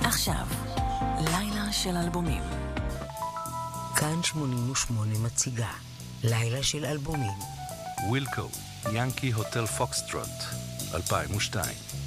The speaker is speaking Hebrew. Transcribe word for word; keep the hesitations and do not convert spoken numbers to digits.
עכשיו, לילה של אלבומים. כאן שמונים ושמונה מציגה לילה של אלבומים. ווילקו, ינקי הוטל פוקסטרוט, אלפיים ושתיים.